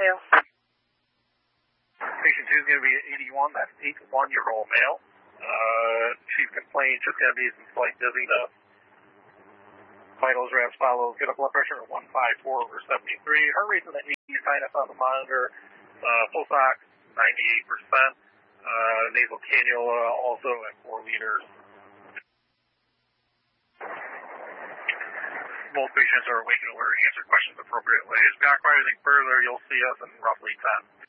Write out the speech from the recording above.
2. Patient 2 is going to be at 81. That's 81-year-old male. Chief complaint just going to be some slight dizziness. Vitals are as follows. Get a blood pressure of 154/73. Heart rate's in the 80 sinus on the monitor. Pulse ox 98%. Nasal cannula also at 4 liters. Both patients are awake and alert. Answer questions appropriately. If you got anything further, you'll see us in roughly 10.